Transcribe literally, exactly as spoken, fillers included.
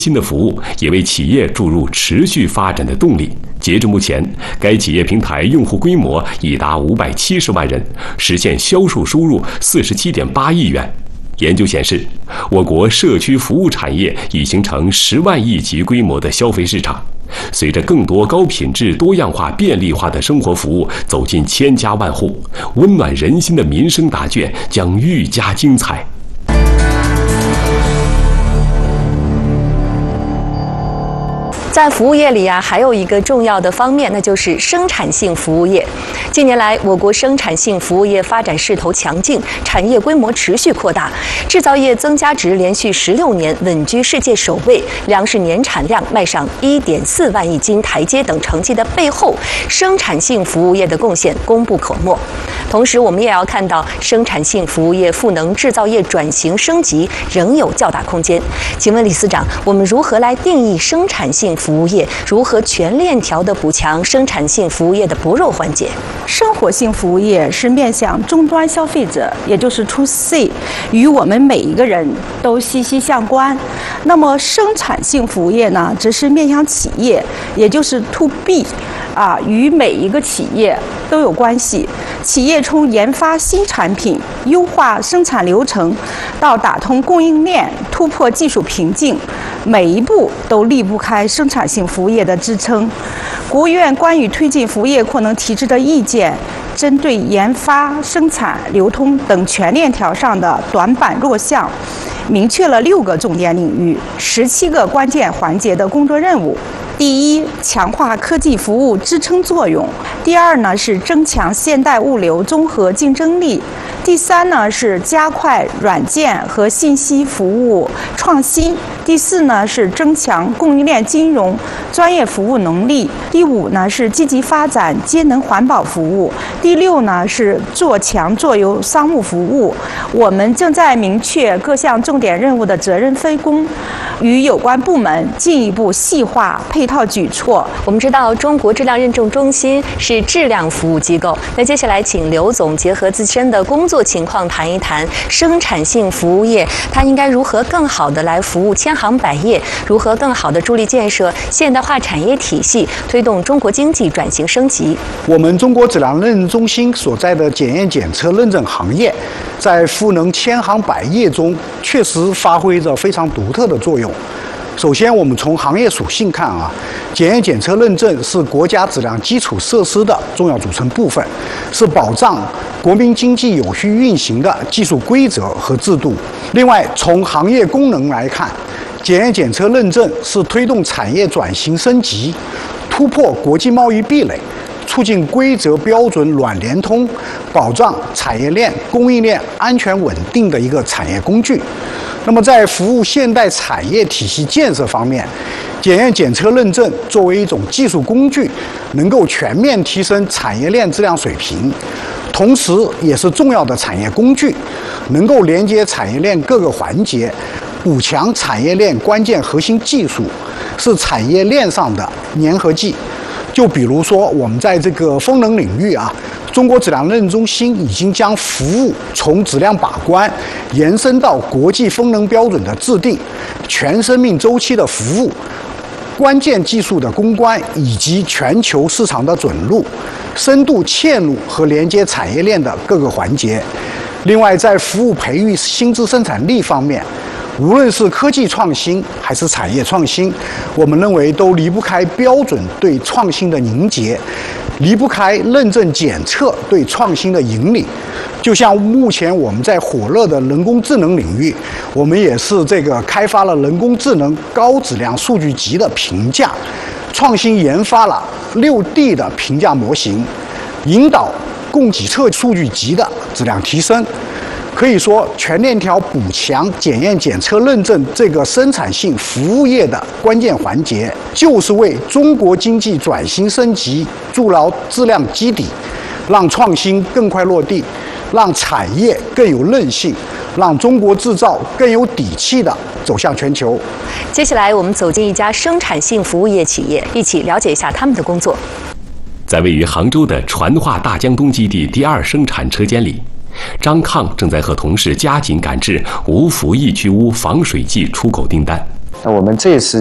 新的服务也为企业注入持续发展的动力。截至目前，该企业平台用户规模已达五百七十万人，实现销售收入四十七点八亿元。研究显示，我国社区服务产业已形成十万亿级规模的消费市场。随着更多高品质、多样化、便利化的生活服务走进千家万户，温暖人心的民生答卷将愈加精彩。 在服务业里啊，还有一个重要的方面，那就是生产性服务业。近年来，我国生产性服务业发展势头强劲，产业规模持续扩大，制造业增加值连续十六年稳居世界首位，粮食年产量迈上一点四万亿斤台阶等成绩的背后，生产性服务业的贡献功不可没。同时，我们也要看到，生产性服务业赋能制造业转型升级仍有较大空间。请问李司长，我们如何来定义生产性服务业？如何全链条地补强生产性服务业的薄弱环节？ 生活性服务业是面向终端消费者，也就是 to C， 与我们每一个人都息息相关。那么生产性服务业呢，则是面向企业，也就是 to B， 啊，与每一个企业都有关系。企业从研发新产品、优化生产流程，到打通供应链、突破技术瓶颈，每一步都离不开生产性服务业的支撑。国务院关于推进服务业扩能提出的意见，针对研发、生产、流通等全链条上的短板弱项，明确了六个重点领域、十七个关键环节的工作任务。第一，强化科技服务支撑作用；第二呢，是增强现代物流综合竞争力；第三呢，是加快软件和信息服务创新；第四呢，是增强供应链金融专业服务能力；第五呢，是积极发展节能环保服务；第六呢，是做强做优商务服务。我们正在明确各项重点任务的责任分工，与有关部门进一步细化配套举措。 我们知道，中国质量认证中心是质量服务机构。那接下来，请刘总结合自身的工作情况，谈一谈生产性服务业它应该如何更好地来服务千行百业，如何更好地助力建设现代化产业体系，推动中国经济转型升级。 我们中国质量认证中心所在的检验检测认证行业，在赋能千行百业中，确实发挥着非常独特的作用。首先，我们从行业属性看啊，检验检测认证是国家质量基础设施的重要组成部分，是保障国民经济有序运行的技术规则和制度。另外，从行业功能来看，检验检测认证是推动产业转型升级、突破国际贸易壁垒、促进规则标准软联通、保障产业链、供应链安全稳定的一个产业工具。那么，在服务现代产业体系建设方面，检验检测认证作为一种技术工具，能够全面提升产业链质量水平，同时也是重要的产业工具，能够连接产业链各个环节，补强产业链关键核心技术，是产业链上的粘合剂。就比如说，我们在这个风能领域啊，中国质量认证中心已经将服务从质量把关延伸到国际风能标准的制定、全生命周期的服务、关键技术的攻关以及全球市场的准入，深度嵌入和连接产业链的各个环节。另外，在服务培育新质生产力方面，无论是科技创新还是产业创新，我们认为都离不开标准对创新的凝结，离不开认证检测对创新的引领。就像目前我们在火热的人工智能领域，我们也是这个开发了人工智能高质量数据集的评价，创新研发了六 D 的评价模型，引导供给侧数据集的质量提升。可以说，全链条补强检验检测认证这个生产性服务业的关键环节，就是为中国经济转型升级筑牢质量基底，让创新更快落地，让产业更有韧性，让中国制造更有底气地走向全球。 接下来，我们走进一家生产性服务业企业，一起了解一下他们的工作。 在位于杭州的传化大江东基地第二生产车间里，张抗正在和同事加紧赶制无氟抑菌污防水剂出口订单。 那我们这次